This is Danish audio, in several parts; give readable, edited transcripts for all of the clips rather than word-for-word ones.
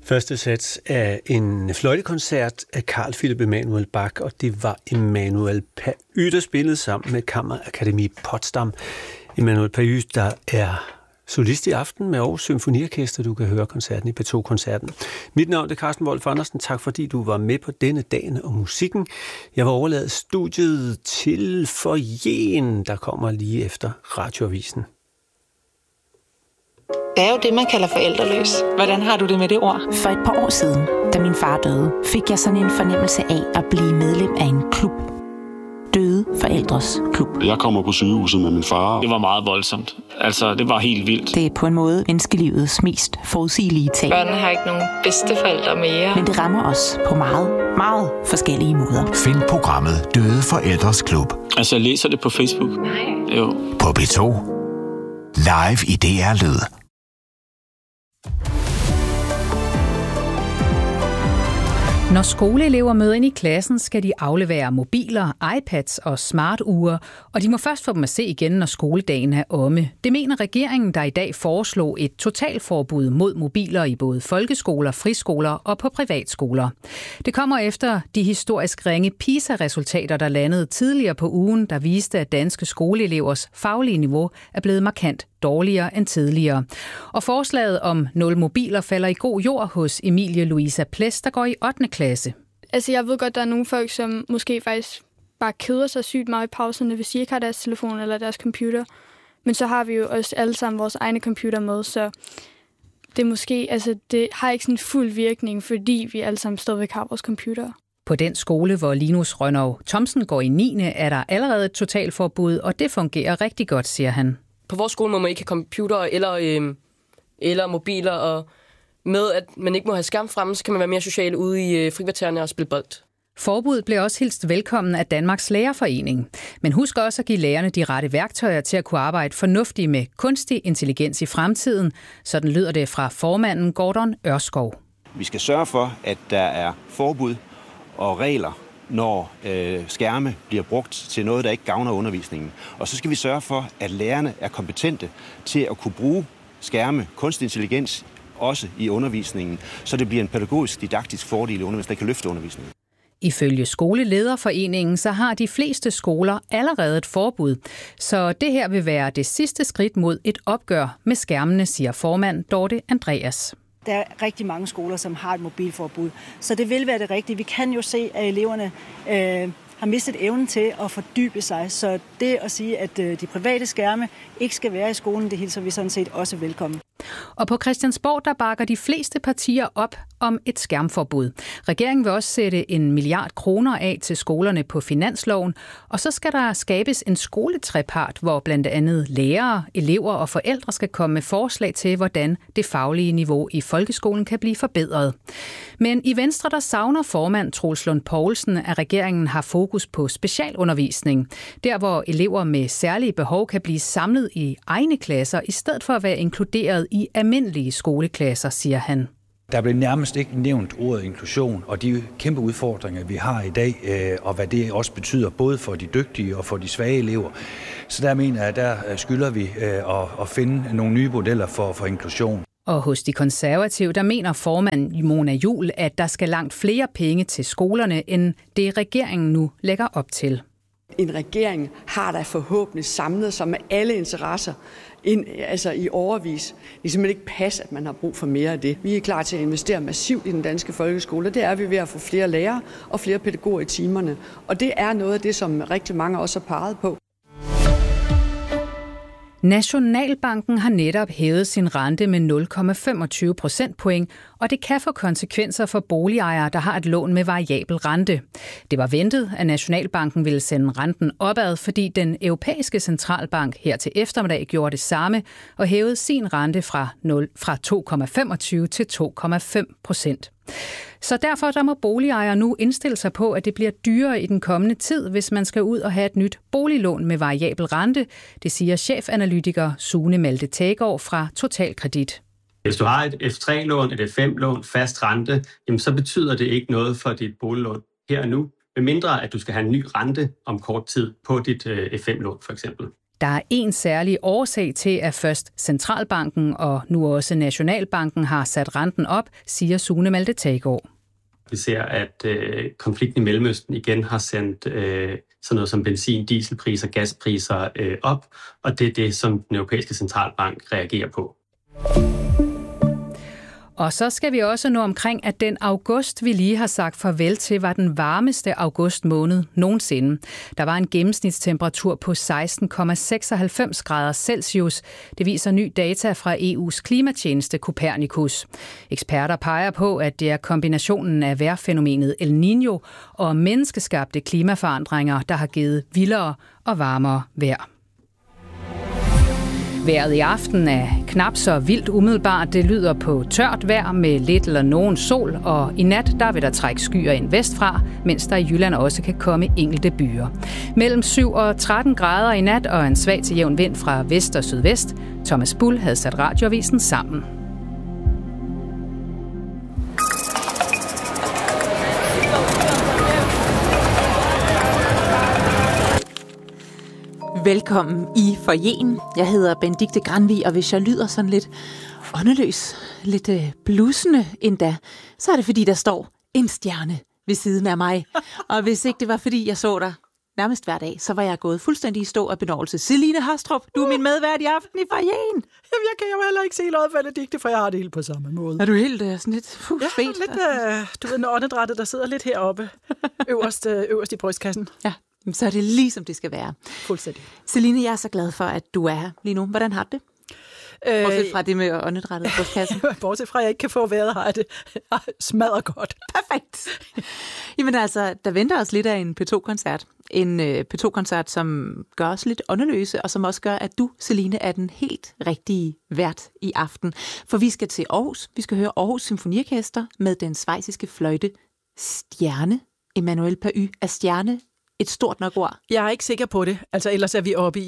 Første sats af en fløjtekoncert af Carl Philipp Emanuel Bach, og det var Emanuel Pahü, der spillede sammen med Kammerakademi Potsdam. Emanuel Pahü, der er solist i aften med Aarhus Symfoniorkester. Du kan høre koncerten i P2-koncerten. Mit navn er Carsten Wolf Andersen. Tak fordi du var med på denne dagen og musikken. Jeg vil overlade studiet til Foyeren, der kommer lige efter Radioavisen. Det er jo det, man kalder forældreløs. Hvordan har du det med det ord? For et par år siden, da min far døde, fik jeg sådan en fornemmelse af at blive medlem af en klub. Døde Forældres Klub. Jeg kommer på sygehuset med min far. Det var meget voldsomt. Altså, det var helt vildt. Det er på en måde menneskelivets mest forudsigelige ting. Børnene har ikke nogen bedsteforældre mere. Men det rammer os på meget, meget forskellige måder. Find programmet Døde Forældres Klub. Altså, jeg læser det på Facebook. Nej. Jo. På P2. Live i DR Lyd. Når skoleelever møder ind i klassen, skal de aflevere mobiler, iPads og smarture, og de må først få dem at se igen, når skoledagen er omme. Det mener regeringen, der i dag foreslog et totalforbud mod mobiler i både folkeskoler, friskoler og på privatskoler. Det kommer efter de historisk ringe PISA-resultater, der landede tidligere på ugen, der viste, at danske skoleelevers faglige niveau er blevet markant dårligere end tidligere. Og forslaget om 0 mobiler falder i god jord hos Emilie Louisa Ples, der går i 8. klasse. Altså, jeg ved godt, der er nogle folk, som måske faktisk bare keder sig sygt meget i pauserne, hvis de ikke har deres telefon eller deres computer. Men så har vi jo også alle sammen vores egne computer med, så det måske, altså, det har ikke sådan en fuld virkning, fordi vi alle sammen stadigvæk har vores computer. På den skole, hvor Linus Rønnow Thomsen går i 9. er der allerede et totalforbud, og det fungerer rigtig godt, siger han. På vores skole må man ikke have computer eller mobiler, og med at man ikke må have skærm fremme, så kan man være mere social ude i frikvartererne og spille bold. Forbuddet blev også hilst velkommen af Danmarks Lærerforening. Men husk også at give lærerne de rette værktøjer til at kunne arbejde fornuftigt med kunstig intelligens i fremtiden. Sådan lyder det fra formanden Gordon Ørskov. Vi skal sørge for, at der er forbud og regler, når skærme bliver brugt til noget, der ikke gavner undervisningen. Og så skal vi sørge for, at lærerne er kompetente til at kunne bruge skærme, kunstig intelligens, også i undervisningen, så det bliver en pædagogisk didaktisk fordel i undervisningen, der kan løfte undervisningen. Ifølge Skolelederforeningen, så har de fleste skoler allerede et forbud. Så det her vil være det sidste skridt mod et opgør med skærmene, siger formand Dorte Andreas. Der er rigtig mange skoler, som har et mobilforbud. Så det vil være det rigtige. Vi kan jo se, at eleverne har mistet evnen til at fordybe sig. Så det at sige, at de private skærme ikke skal være i skolen, det hilser vi sådan set også velkommen. Og på Christiansborg, der bakker de fleste partier op om et skærmforbud. Regeringen vil også sætte 1 milliard kroner af til skolerne på finansloven, og så skal der skabes en skoletrepart, hvor blandt andet lærere, elever og forældre skal komme med forslag til, hvordan det faglige niveau i folkeskolen kan blive forbedret. Men i Venstre, der savner formand Troels Lund Poulsen, at regeringen har fokus på specialundervisning. Der, hvor elever med særlige behov kan blive samlet i egne klasser, i stedet for at være inkluderet i almindelige skoleklasser, siger han. Der blev nærmest ikke nævnt ordet inklusion og de kæmpe udfordringer, vi har i dag, og hvad det også betyder, både for de dygtige og for de svage elever. Så der mener jeg, at der skylder vi at finde nogle nye modeller for inklusion. Og hos de konservative, der mener formand Mona Juul, at der skal langt flere penge til skolerne, end det regeringen nu lægger op til. En regering har da forhåbentlig samlet sig med alle interesser i årevis. Det er simpelthen ikke pas, at man har brug for mere af det. Vi er klar til at investere massivt i den danske folkeskole. Det er vi ved at få flere lærere og flere pædagoger i timerne. Og det er noget af det, som rigtig mange også har peget på. Nationalbanken har netop hævet sin rente med 0,25 procentpoint, og det kan få konsekvenser for boligejere, der har et lån med variabel rente. Det var ventet, at Nationalbanken ville sende renten opad, fordi den europæiske centralbank her til eftermiddag gjorde det samme og hævede sin rente fra 2,25 til 2,5%. Så derfor der må boligejere nu indstille sig på, at det bliver dyrere i den kommende tid, hvis man skal ud og have et nyt boliglån med variabel rente. Det siger chefanalytiker Sune Malte Taggaard fra Totalkredit. Hvis du har et F3-lån, et F5-lån, fast rente, jamen så betyder det ikke noget for dit boliglån her og nu, medmindre at du skal have en ny rente om kort tid på dit F5-lån for eksempel. Der er en særlig årsag til, at først Centralbanken og nu også Nationalbanken har sat renten op, siger Sune Malte Tagegaard. Vi ser, at konflikten i Mellemøsten igen har sendt sådan noget som benzin, dieselpriser, gaspriser op, og det er det, som den europæiske centralbank reagerer på. Og så skal vi også nå omkring, at den august, vi lige har sagt farvel til, var den varmeste august måned nogensinde. Der var en gennemsnitstemperatur på 16,96 grader Celsius. Det viser ny data fra EU's klimatjeneste Copernicus. Eksperter peger på, at det er kombinationen af vejrfænomenet El Niño og menneskeskabte klimaforandringer, der har givet vildere og varmere vejr. Vejret i aften er knap så vildt umiddelbart. Det lyder på tørt vejr med lidt eller nogen sol, og i nat der vil der trække skyer ind vestfra, mens der i Jylland også kan komme enkelte byer. Mellem 7 og 13 grader i nat og en svag til jævn vind fra vest og sydvest. Thomas Bull havde sat radioavisen sammen. Velkommen i foyeren. Jeg hedder Benedikte Granvig, og hvis jeg lyder sådan lidt åndeløs, lidt blussende endda, så er det fordi, der står en stjerne ved siden af mig. Og hvis ikke det var fordi, jeg så dig nærmest hver dag, så var jeg gået fuldstændig i stå af benovelse. Celine Hastrup, du er min medvært i aften i foyeren. Jamen, jeg kan jo heller ikke se noget, Benedikte, for jeg har det helt på samme måde. Er du helt sådan lidt fedt? Ja, lidt, du ved, åndedrættet, der sidder lidt heroppe, øverst i brystkassen. Ja. Så er det lige, som det skal være. Fuldstændig. Celine, jeg er så glad for, at du er her lige nu. Hvordan har du det? Bortset fra det med åndedrættet på kassen. Bortset fra, at jeg ikke kan få vejret, har jeg det smadret godt. Perfekt. Jamen altså, der venter os lidt af en P2-koncert. En P2-koncert, som gør os lidt åndeløse, og som også gør, at du, Celine, er den helt rigtige vært i aften. For vi skal til Aarhus. Vi skal høre Aarhus Symfoniorkester med den schweiziske fløjte Stjerne. Emmanuel Pahü. Er stjerne et stort nok ord? Jeg er ikke sikker på det. Altså, ellers er vi oppe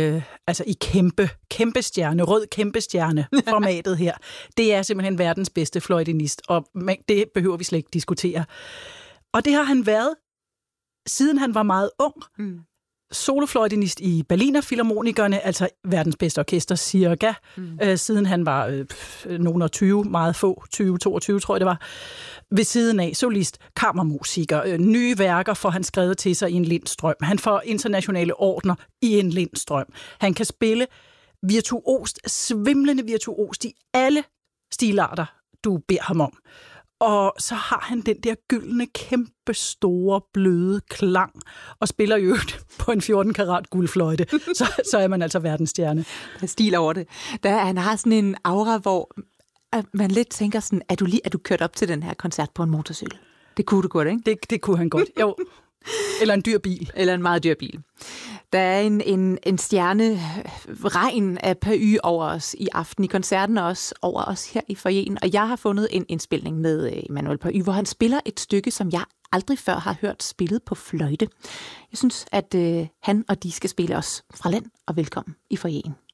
i kæmpe stjerne, rød kæmpe stjerne formatet her. Det er simpelthen verdens bedste fløjtenist, og det behøver vi slet ikke diskutere. Og det har han været, siden han var meget ung. Solofløjtenist i Berliner Philharmonikerne, altså verdens bedste orkester cirka, siden han var nogen og 20, meget få, 20-22 tror jeg det var. Ved siden af solist, kammermusiker, nye værker får han skrevet til sig i en Lindstrøm. Han får internationale ordner i en Lindstrøm. Han kan spille virtuost, svimlende virtuost i alle stilarter, du beder ham om. Og så har han den der gyldne, kæmpe store, bløde klang, og spiller jo på en 14-karat guldfløjte. Så er man altså verdensstjerne. Der er stil over det. Han har sådan en aura, hvor man lidt tænker sådan, er du kørt op til den her koncert på en motorcykel? Det kunne du godt, ikke? Det kunne han godt, jo. Eller en dyr bil. Eller en meget dyr bil. Der er en stjerneregn af Pahü over os i aften i koncerten, og også over os her i foyeren. Og jeg har fundet en indspilning med Emmanuel Pahü, hvor han spiller et stykke, som jeg aldrig før har hørt spillet på fløjte. Jeg synes, at han og de skal spille os fra land, og velkommen i foyeren.